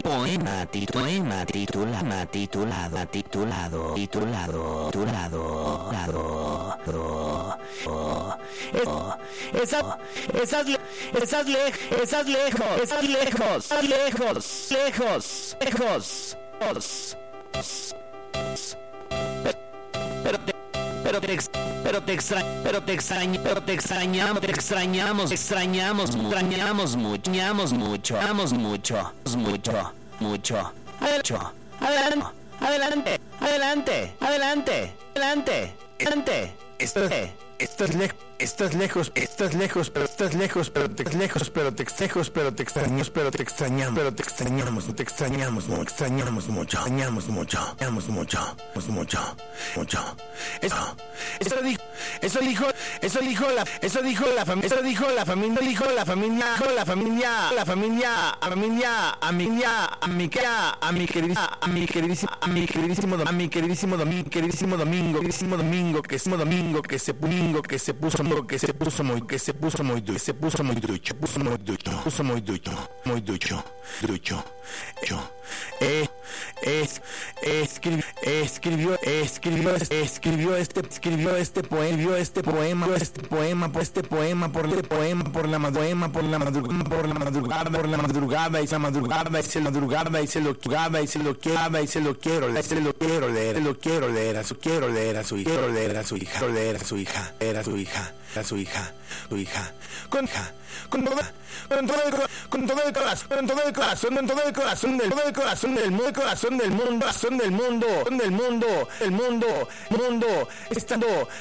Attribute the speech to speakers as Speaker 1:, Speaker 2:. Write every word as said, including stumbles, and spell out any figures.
Speaker 1: poema, poema, titulado, titulado, titulado, titulado, titulado, titulado, esas, esas, esas, le, esas lejos, esas lejos, lejos, lejos, lejos, lejos, pero te, pero te, pero te extraño, pero te extraño, pero te extrañamos, te extrañamos, extrañamos, extrañamos mucho, extrañamos mucho, extrañamos mucho, mucho, mucho, mucho, adelante, adelante, adelante, adelante, adelante, adelante,
Speaker 2: estás, estás lejos. Estás lejos, estás lejos, pero estás lejos, pero te lejos, pero te lejos, pero te extrañamos, pero te extrañamos, pero te extrañamos, te extrañamos, no extrañamos mucho, extrañamos mucho, extrañamos mucho, mucho, mucho. Eso, eso dijo, eso dijo, eso dijo la, eso dijo la familia, eso dijo la familia, dijo la familia, dijo la familia, la familia, a familia, a mi familia, a mi querida, a mi queridísima, a mi queridísimo, a mi queridísimo, a mi queridísimo domingo, queridísimo domingo, queridísimo domingo, que es domingo, que se domingo, que se puso que se puso muy, que se puso muy ducho, se puso muy ducho, puso muy ducho, puso muy ducho, muy ducho, ducho, yo, eh, es, escribió, escribió, escribió, escribió este, escribió este poema, este poema, este poema, por este poema, por este poema, por la poema, por la madrugada, por la madrugada, por la madrugada y la madrugada y se la madrugada y se lo quiero y se lo quiero y se lo quiero leer, se lo quiero leer, se lo quiero leer a su quiero leer a su hija, quiero leer a su hija, quiero leer a su hija, leer a su hija, a su hija, su hija, con hija, con toda, con todo el con todo el corazón, con todo el corazón, con todo el corazón del todo el corazón del mundo, corazón del mundo, corazón del mundo, del mundo, el mundo, mundo, estando,